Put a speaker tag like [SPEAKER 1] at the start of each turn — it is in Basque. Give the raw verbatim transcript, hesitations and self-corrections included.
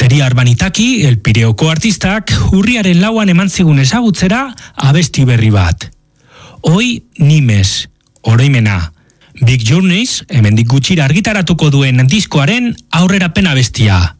[SPEAKER 1] Feria Arbanitaki, El Pireoko artistak, urriaren lauan eman zigun ezagutzera abesti berri bat. Hoi Nimes, oroimena. Big Journeys, hemendik gutxira argitaratuko duen diskoaren aurrerapen abestia.